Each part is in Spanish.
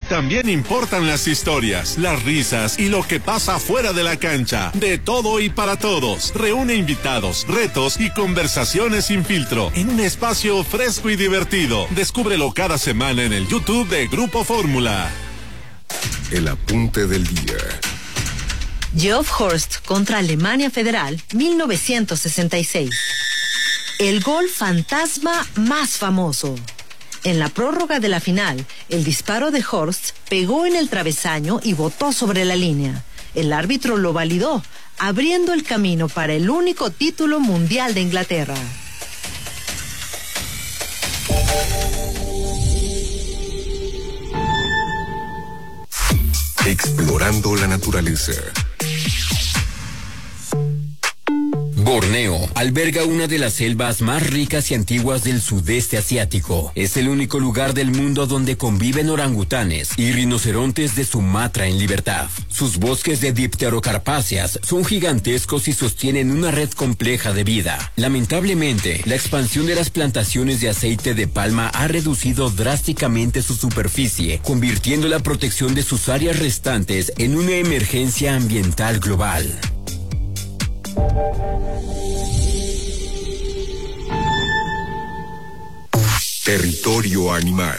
también importan las historias, las risas y lo que pasa fuera de la cancha. De todo y para todos. Reúne invitados, retos y conversaciones sin filtro en un espacio fresco y divertido. Descúbrelo cada semana en el YouTube de Grupo Fórmula. El apunte del día. Geoff Hurst contra Alemania Federal, 1966. El gol fantasma más famoso. En la prórroga de la final, el disparo de Hurst pegó en el travesaño y botó sobre la línea. El árbitro lo validó, abriendo el camino para el único título mundial de Inglaterra. Explorando la naturaleza. Borneo alberga una de las selvas más ricas y antiguas del sudeste asiático. Es el único lugar del mundo donde conviven orangutanes y rinocerontes de Sumatra en libertad. Sus bosques de dipterocarpáceas son gigantescos y sostienen una red compleja de vida. Lamentablemente, la expansión de las plantaciones de aceite de palma ha reducido drásticamente su superficie, convirtiendo la protección de sus áreas restantes en una emergencia ambiental global. Territorio animal.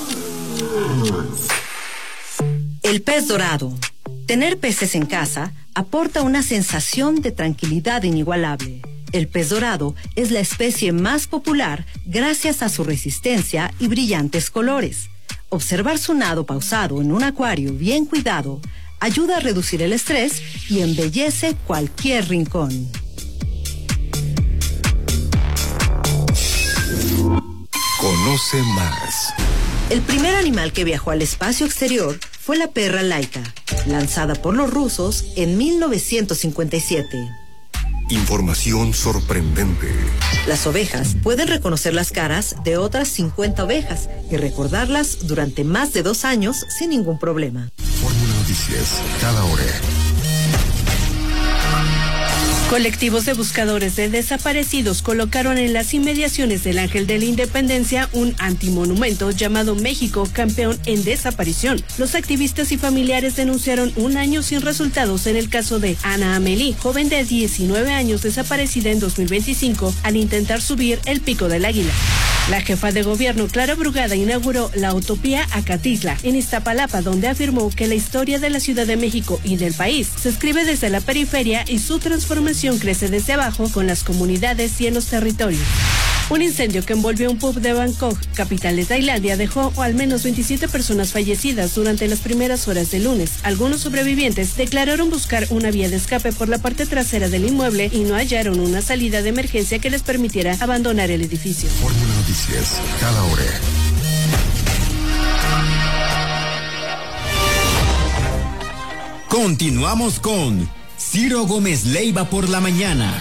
El pez dorado. Tener peces en casa aporta una sensación de tranquilidad inigualable. El pez dorado es la especie más popular gracias a su resistencia y brillantes colores. Observar su nado pausado en un acuario bien cuidado ayuda a reducir el estrés y embellece cualquier rincón. Conoce más. El primer animal que viajó al espacio exterior fue la perra Laika, lanzada por los rusos en 1957. Información sorprendente. Las ovejas pueden reconocer las caras de otras 50 ovejas y recordarlas durante más de 2 años sin ningún problema. Fórmula Noticias, cada hora. Colectivos de buscadores de desaparecidos colocaron en las inmediaciones del Ángel de la Independencia un antimonumento llamado México Campeón en Desaparición. Los activistas y familiares denunciaron 1 año sin resultados en el caso de Ana Amelie, joven de 19 años desaparecida en 2025 al intentar subir el Pico del Águila. La jefa de gobierno, Clara Brugada, inauguró la Utopía Acatitla en Iztapalapa, donde afirmó que la historia de la Ciudad de México y del país se escribe desde la periferia y su transformación crece desde abajo con las comunidades y en los territorios. Un incendio que envolvió un pub de Bangkok, capital de Tailandia, dejó al menos 27 personas fallecidas durante las primeras horas del lunes. Algunos sobrevivientes declararon buscar una vía de escape por la parte trasera del inmueble y no hallaron una salida de emergencia que les permitiera abandonar el edificio. Fórmula Noticias, cada hora. Continuamos con Ciro Gómez Leiva por la mañana.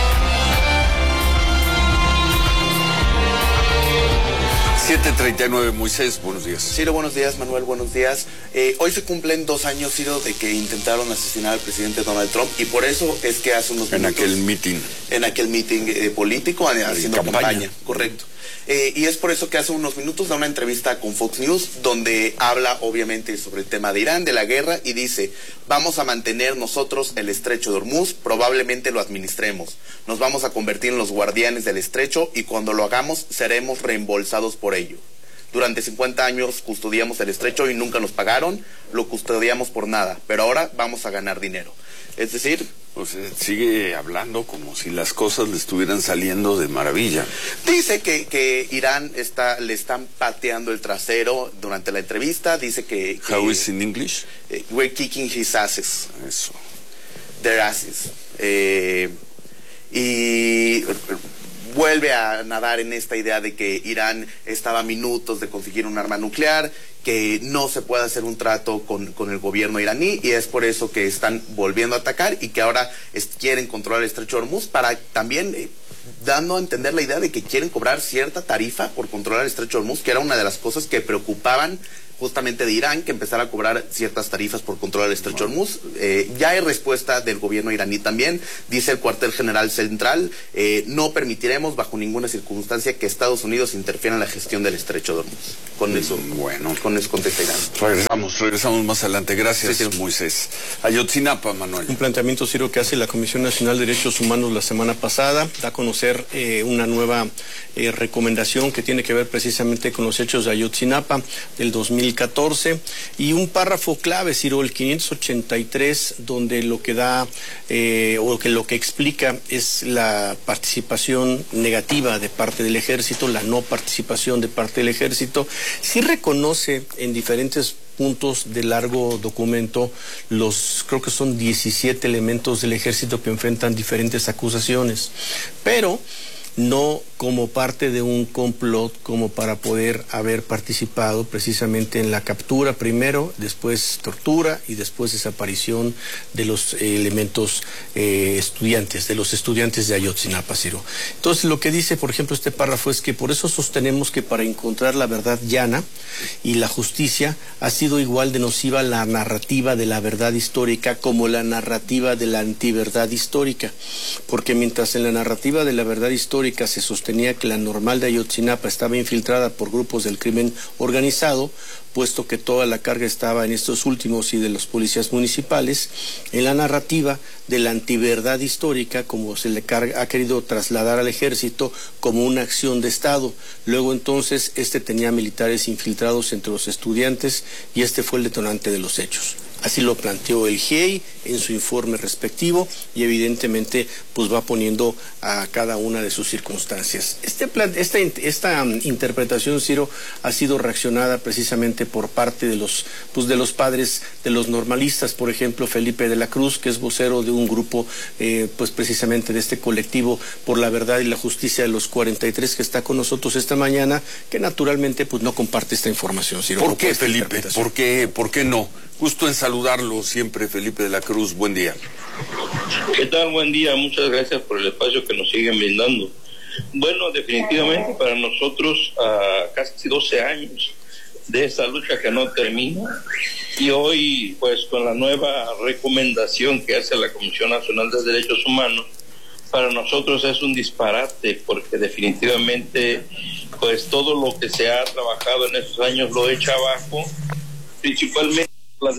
7:39, Moisés, buenos días. Ciro, buenos días, Manuel, buenos días. Hoy se cumplen 2 años, Ciro, de que intentaron asesinar al presidente Donald Trump, y por eso es que hace unos minutos... En aquel meeting político, haciendo campaña, correcto. Y es por eso que hace unos minutos da una entrevista con Fox News, donde habla obviamente sobre el tema de Irán, de la guerra, y dice: vamos a mantener nosotros el estrecho de Hormuz, probablemente lo administremos. Nos vamos a convertir en los guardianes del estrecho, y cuando lo hagamos seremos reembolsados por ello. Durante 50 años custodiamos el estrecho y nunca nos pagaron, lo custodiamos por nada, pero ahora vamos a ganar dinero. Es decir... Pues sigue hablando como si las cosas le estuvieran saliendo de maravilla. Dice que Irán le están pateando el trasero durante la entrevista. Dice que How is in English? We're kicking his asses. Eso. Their asses. Y vuelve a nadar en esta idea de que Irán estaba a minutos de conseguir un arma nuclear, que no se puede hacer un trato con el gobierno iraní, y es por eso que están volviendo a atacar y que ahora quieren controlar el estrecho de Hormuz, para también dando a entender la idea de que quieren cobrar cierta tarifa por controlar el estrecho de Hormuz, que era una de las cosas que preocupaban justamente de Irán, que empezara a cobrar ciertas tarifas por controlar el estrecho de Hormuz. Ya hay respuesta del gobierno iraní también. Dice el cuartel general central, no permitiremos bajo ninguna circunstancia que Estados Unidos interfiera en la gestión del estrecho de Hormuz. Con eso contesta Irán. Regresamos más adelante. Gracias, Moisés. Ayotzinapa, Manuel. Un planteamiento, Ciro, que hace la Comisión Nacional de Derechos Humanos la semana pasada, da a conocer una nueva recomendación que tiene que ver precisamente con los hechos de Ayotzinapa del 2014, y un párrafo clave, Ciro, el 583, donde lo que da lo que explica es la participación negativa de parte del ejército, la no participación de parte del ejército. Sí reconoce en diferentes puntos de largo documento creo que son 17 elementos del ejército que enfrentan diferentes acusaciones, pero no como parte de un complot, como para poder haber participado precisamente en la captura primero, después tortura y después desaparición de los elementos estudiantes, de los estudiantes de Ayotzinapa, Ciro. Entonces, lo que dice, por ejemplo, este párrafo es que por eso sostenemos que para encontrar la verdad llana y la justicia ha sido igual de nociva la narrativa de la verdad histórica como la narrativa de la antiverdad histórica, porque mientras en la narrativa de la verdad histórica se sostenía que la Normal de Ayotzinapa estaba infiltrada por grupos del crimen organizado, puesto que toda la carga estaba en estos últimos y de los policías municipales, en la narrativa de la antiverdad histórica, como se le ha querido trasladar al ejército como una acción de Estado. Luego entonces tenía militares infiltrados entre los estudiantes y fue el detonante de los hechos. Así lo planteó el GIEI en su informe respectivo y evidentemente pues va poniendo a cada una de sus circunstancias. Esta interpretación, Ciro, ha sido reaccionada precisamente por parte de los padres de los normalistas, por ejemplo Felipe de la Cruz, que es vocero de un grupo pues precisamente de este colectivo por la verdad y la justicia de los 43 que está con nosotros esta mañana, que naturalmente pues no comparte esta información, Ciro. ¿Por qué, Felipe? ¿Por qué no? Gusto en saludarlo siempre, Felipe de la Cruz. Buen día. ¿Qué tal? Buen día. Muchas gracias por el espacio que nos siguen brindando. Bueno, definitivamente para nosotros, casi 12 años de esta lucha que no termina, y hoy, pues, con la nueva recomendación que hace la Comisión Nacional de Derechos Humanos, para nosotros es un disparate, porque definitivamente, pues, todo lo que se ha trabajado en estos años lo echa abajo, principalmente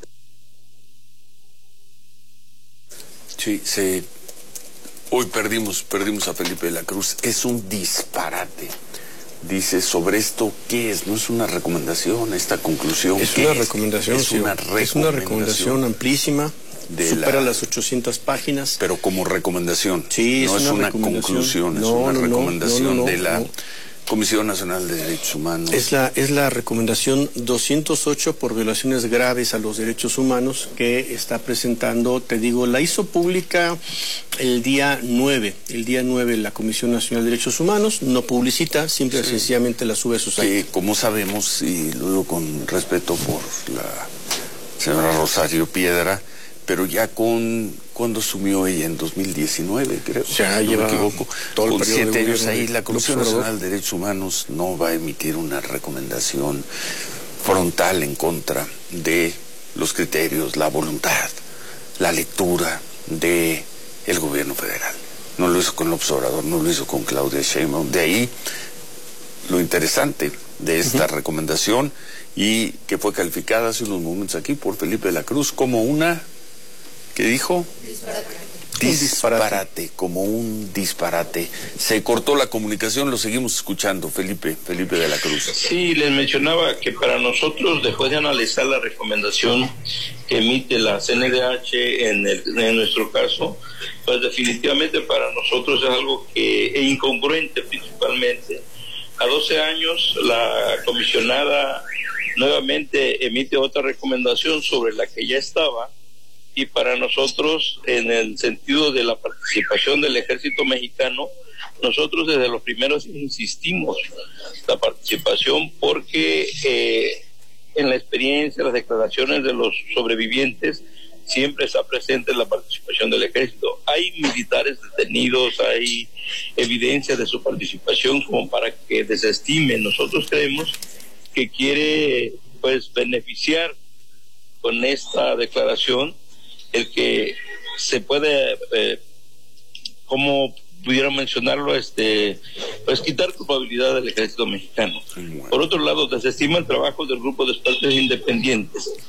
Sí, hoy perdimos a Felipe de la Cruz. Es un disparate. Dice, sobre esto, ¿qué es? No es una recomendación, esta conclusión. Es una recomendación, es una recomendación amplísima. Supera las 800 páginas. Pero como recomendación. Sí, no es una conclusión, es una recomendación de la Comisión Nacional de Derechos Humanos. Es la recomendación 208 por violaciones graves a los derechos humanos que está presentando, te digo, la hizo pública el día 9 la Comisión Nacional de Derechos Humanos, no publicita, simple y sencillamente la sube a sus actos. Como sabemos, y lo digo con respeto por la señora Rosario Piedra, pero ya cuando asumió ella en 2019, creo, ya lleva, no me equivoco, todo el con 7 años ahí, la Comisión Nacional Nacional de Derechos Humanos no va a emitir una recomendación frontal en contra de los criterios, la voluntad, la lectura de el gobierno federal. No lo hizo con López Obrador, no lo hizo con Claudia Sheinbaum. De ahí lo interesante de esta recomendación, y que fue calificada hace unos momentos aquí por Felipe de la Cruz como una... ¿Qué dijo? Disparate, como un disparate. Se cortó la comunicación, lo seguimos escuchando, Felipe de la Cruz. Sí, les mencionaba que para nosotros, después de analizar la recomendación que emite la CNDH en nuestro caso, pues definitivamente para nosotros es algo es incongruente principalmente. A 12 años la comisionada nuevamente emite otra recomendación sobre la que ya estaba, y para nosotros, en el sentido de la participación del ejército mexicano, nosotros desde los primeros insistimos la participación, porque en la experiencia, las declaraciones de los sobrevivientes, siempre está presente la participación del ejército. Hay militares detenidos, hay evidencia de su participación como para que desestimen. Nosotros creemos que quiere pues beneficiar con esta declaración el que se puede, como pudieron mencionarlo, pues quitar culpabilidad del ejército mexicano. Por otro lado, desestima el trabajo del grupo de expertos independientes